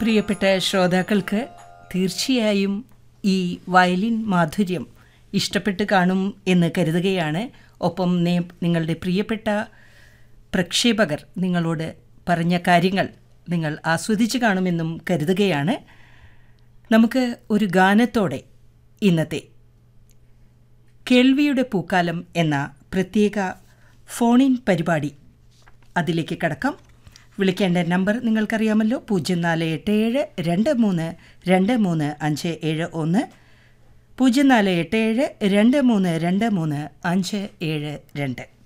പ്രിയപ്പെട്ട ശ്രോതാക്കൾക്ക് തീർച്ചയായും ഈ വയലിൻ മാധുര്യം ഇഷ്ടപ്പെട്ട് കാണും എന്ന് കരുതുകയാണ്. ഒപ്പം നിങ്ങളുടെ പ്രിയപ്പെട്ട പ്രക്ഷേപകർ നിങ്ങളോട് പറഞ്ഞ കാര്യങ്ങൾ നിങ്ങൾ ആസ്വദിച്ച് കാണുമെന്നും കരുതുകയാണ്. നമുക്ക് ഒരു ഗാനത്തോടെ ഇന്നത്തെ കേൾവിയുടെ പൂക്കാലം എന്ന പ്രത്യേക ഫോണിൻ പരിപാടി അതിലേക്ക് കടക്കാം. വിളിക്കേണ്ട നമ്പർ നിങ്ങൾക്കറിയാമല്ലോ, 048723232571 048723232572.